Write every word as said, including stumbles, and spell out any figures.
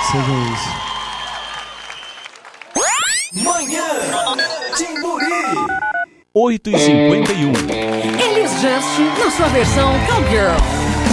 seja isso. Manhã Timburi. oito e cinquenta e um. Elis Just na sua versão Cowgirl.